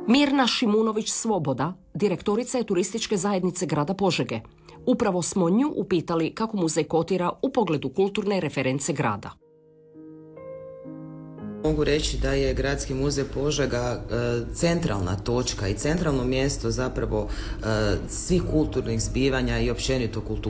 Mirna Šimunović-Svoboda, direktorica je turističke zajednice grada Požege. Upravo smo nju upitali kako muzej kotira u pogledu kulturne reference grada. Mogu reći da je Gradski muzej Požega centralna točka i centralno mjesto zapravo svih kulturnih zbivanja i općenito kulture.